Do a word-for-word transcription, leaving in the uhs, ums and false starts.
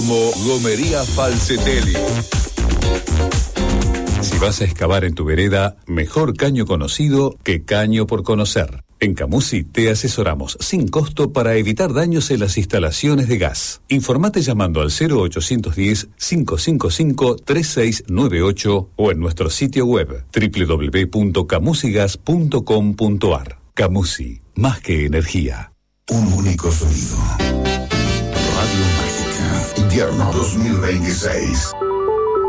Como Gomería Falcetelli. Si vas a excavar en tu vereda, mejor caño conocido que caño por conocer. En Camusi te asesoramos sin costo para evitar daños en las instalaciones de gas. Informate llamando al cero ochocientos diez, cinco cinco cinco, tres seis nueve ocho o en nuestro sitio web doble u doble u doble u punto camusigas punto com punto a r. Camusi, más que energía. Un único sonido. Radio Mágica. Invierno dos mil veintiséis.